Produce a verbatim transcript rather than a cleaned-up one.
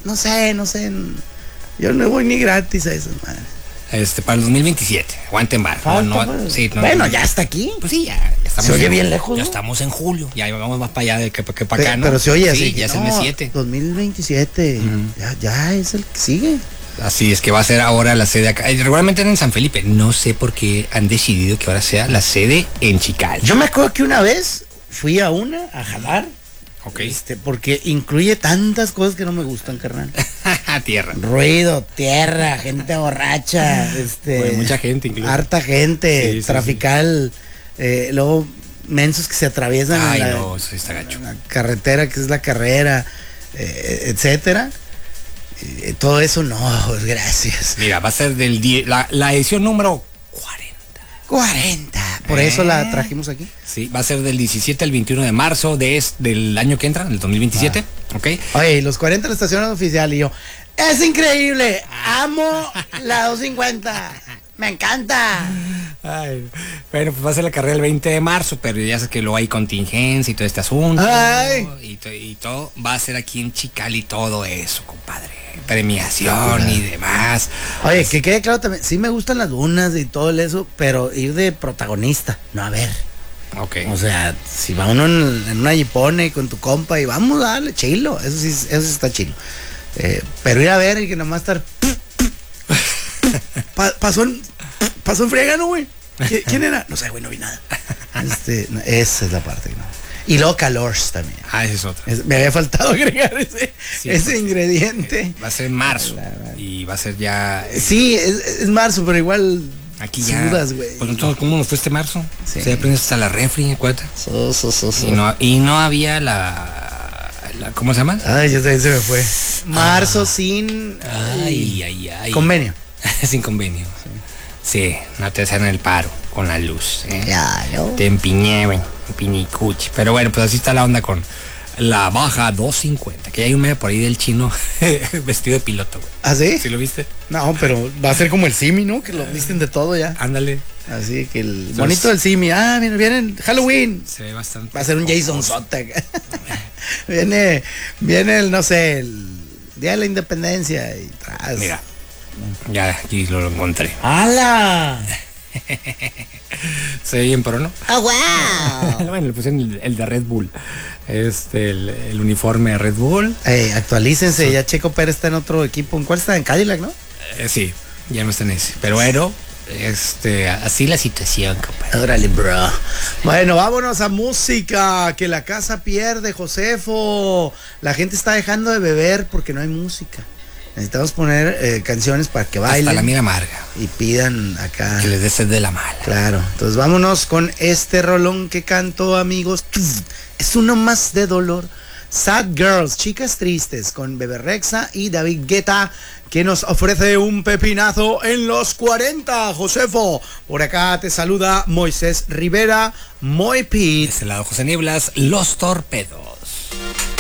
no sé, no sé. Yo no voy ni gratis a eso, madre. Este, para el dos mil veintisiete, aguanten bar. No, no, sí, no, bueno, no, ya está aquí. Pues sí, ya, ya estamos. Se oye en, bien lejos. Ya ¿no? estamos en julio, ya vamos más para allá de que, que para acá, pero, ¿no? Pero se oye sí, así. ya no, es el mes siete. dos mil veintisiete, uh-huh. ya, ya es el que sigue. Así es que va a ser ahora la sede acá. Regularmente era en San Felipe. No sé por qué han decidido que ahora sea la sede en Chicali. Yo me acuerdo que una vez fui a una a jalar. Ok. Este, porque incluye tantas cosas que no me gustan, carnal. Tierra. Ruido, tierra, gente borracha, este. Bueno, mucha gente incluso. Harta gente, sí, sí, trafical, sí. Eh, luego mensos que se atraviesan Ay, en, la, no, eso está gacho. en la carretera que es la carrera, eh, etcétera. Eh, todo eso no, gracias. Mira, va a ser del die- la, la edición número cuarenta. cuarenta. Por eh. eso la trajimos aquí. Sí, va a ser del diecisiete al veintiuno de marzo de es, del año que entra, del dos mil veintisiete. Ah. Ok. Oye, los cuarenta la estación oficial y yo. Es increíble, amo la doscientos cincuenta, me encanta. Ay, bueno, pues va a ser la carrera el veinte de marzo, pero ya sé que luego hay contingencia y todo este asunto. Ay. Y, to- y todo va a ser aquí en Chicali todo eso, compadre. Premiación y demás. Oye, que quede claro también, sí me gustan las dunas y todo eso, pero ir de protagonista, no a ver. Ok. O sea, si va uno en, en una jipone con tu compa y vamos a darle chilo, eso sí, eso sí está chilo. Eh, pero ir a ver y que nomás estar. Pa, pasó en. Pasó en friega, ¿no, güey? ¿Quién era? No sé, güey, no vi nada. Este, no, esa es la parte que no. Y luego calors también. Ah, ese es otro. Es, me había faltado agregar ese, sí, ese pues, ingrediente. Eh, va a ser en marzo. Y va a ser ya. Eh, sí, es, es marzo, pero igual. Aquí ya. Sudas, güey. Pues entonces, ¿cómo nos fue este marzo? Sí. Se aprendió hasta la refri, acuérdate. So, so, so, so. Y, no, y no había la. La, ¿cómo se llama? Ay, ya también se me fue. Marzo ah. sin ay, ay, ay. convenio. Sin convenio. Sí. sí, no te hacen el paro con la luz. ¿eh? Claro. Te empiñé, güey. Pinicuchi. Pero bueno, pues así está la onda con la baja doscientos cincuenta. Que hay un medio por ahí del chino vestido de piloto, güey. ¿Ah, sí? ¿Sí lo viste? No, pero va a ser como el Simi, ¿no? Que lo visten de todo ya. Ándale. Así que el Entonces, bonito del Simi. Ah, mira, viene Halloween. Se ve bastante. Va a ser un Jason Sota. viene, viene el, no sé, el Día de la Independencia y tras. Mira. Ya aquí lo encontré. ¡Hala! Se ve bien, pero no. ¡Oh, wow! Bueno, le puse el, el de Red Bull. Este, el, el uniforme de Red Bull. Hey, actualícense, sí. Ya Checo Pérez está en otro equipo. ¿En cuál está? En Cadillac, ¿no? Eh, sí, ya no está en ese. Pero bueno, este, así la situación, compadre. Órale, bro. Bueno, vámonos a música. Que la casa pierde, Josefo. La gente está dejando de beber porque no hay música. Necesitamos poner eh, canciones para que bailen. Hasta la mira amarga. Y pidan acá. Que les dé sed de la mala. Claro. Entonces vámonos con este rolón que canto, amigos. Es uno más de dolor. Sad Girls, chicas tristes, con Bebe Rexha y David Guetta, que nos ofrece un pepinazo en los cuarenta, Josefo. Por acá te saluda Moisés Rivera, Moy Pete. De este lado, José Nieblas, Los Torpedos.